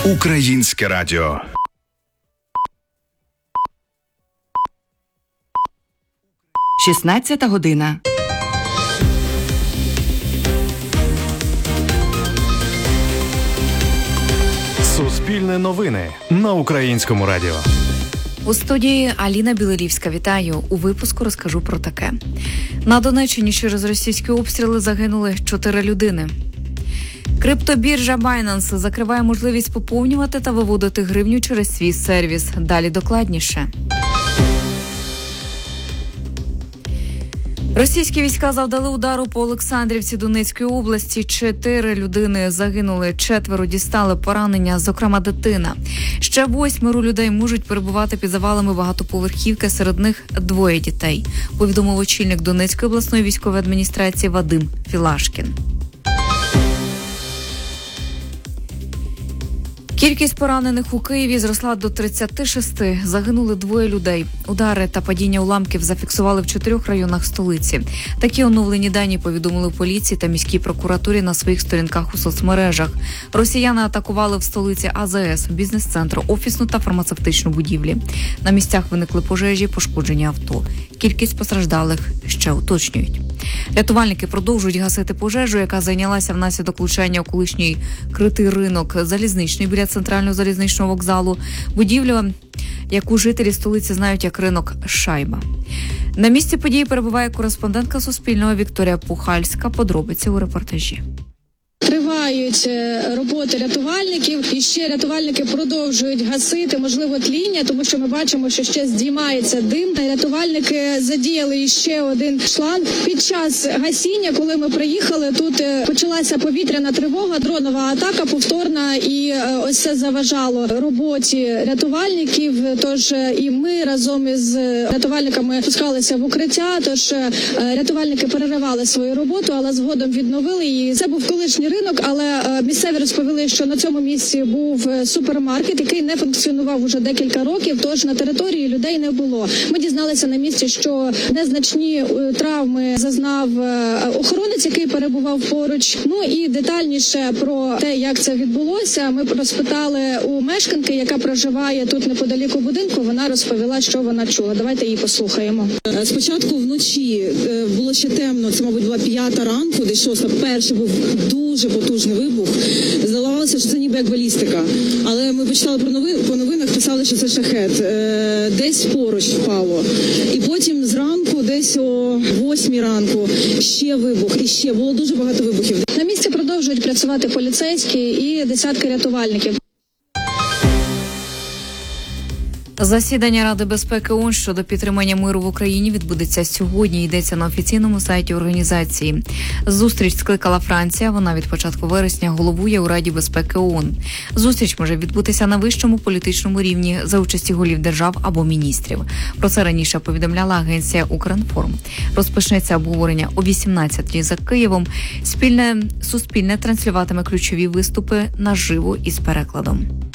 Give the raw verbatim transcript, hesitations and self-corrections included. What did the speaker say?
Українське радіо. шістнадцята година. Суспільне новини на Українському радіо. У студії Аліна Білорівська. Вітаю. У випуску розкажу про таке. На Донеччині через російські обстріли загинули чотири людини. Криптобіржа Binance закриває можливість поповнювати та виводити гривню через свій сервіс. Далі докладніше. Російські війська завдали удару по Олександрівці Донецької області. Чотири людини загинули, четверо дістали поранення, зокрема дитина. Ще восьмеро людей можуть перебувати під завалами багатоповерхівки, серед них двоє дітей, повідомив очільник Донецької обласної військової адміністрації Вадим Філашкін. Кількість поранених у Києві зросла до тридцяти шести. Загинули двоє людей. Удари та падіння уламків зафіксували в чотирьох районах столиці. Такі оновлені дані повідомили поліції та міській прокуратурі на своїх сторінках у соцмережах. Росіяни атакували в столиці А З С, бізнес-центр, офісну та фармацевтичну будівлі. На місцях виникли пожежі, пошкоджені авто. Кількість постраждалих ще уточнюють. Рятувальники продовжують гасити пожежу, яка зайнялася внаслідок влучання у колишній критий ринок залізничний біля центрального залізничного вокзалу. Будівлю, яку жителі столиці знають як ринок Шайба. На місці події перебуває кореспондентка Суспільного Вікторія Пухальська. Подробиці у репортажі. Тривають роботи рятувальників, і ще рятувальники продовжують гасити, можливо, тління, тому що ми бачимо, що ще здіймається дим. Рятувальники задіяли ще один шланг. Під час гасіння, коли ми приїхали, тут почалася повітряна тривога, дронова атака повторна, і ось це заважало роботі рятувальників. Тож і ми разом із рятувальниками спускалися в укриття, тож рятувальники переривали свою роботу, але згодом відновили її. Це був колишній ринок, але місцеві розповіли, що на цьому місці був супермаркет, який не функціонував уже декілька років, тож на території людей не було. Ми дізналися на місці, що незначні травми зазнав охоронець, який перебував поруч. Ну і детальніше про те, як це відбулося, ми розпитали у мешканки, яка проживає тут неподалік у будинку. Вона розповіла, що вона чула. Давайте її послухаємо. Спочатку вночі було ще темно, це, мабуть, була п'ята ранку, десь шоста. Перший був дуже потужний вибух. Здавалося, що це ніби як балістика. Але ми почитали про новин, по новинах, писали, що це шахет. Е, десь поруч впало. І потім зранку, десь о восьмій ранку, ще вибух. І ще було дуже багато вибухів. На місці продовжують працювати поліцейські і десятки рятувальників. Засідання Ради безпеки ООН щодо підтримання миру в Україні відбудеться сьогодні, йдеться на офіційному сайті організації. Зустріч скликала Франція, вона від початку вересня головує у Раді безпеки ООН. Зустріч може відбутися на вищому політичному рівні за участі голів держав або міністрів. Про це раніше повідомляла агенція «Укрінформ». Розпочнеться обговорення о вісімнадцятій за Києвом. Спільне Суспільне транслюватиме ключові виступи наживо із перекладом.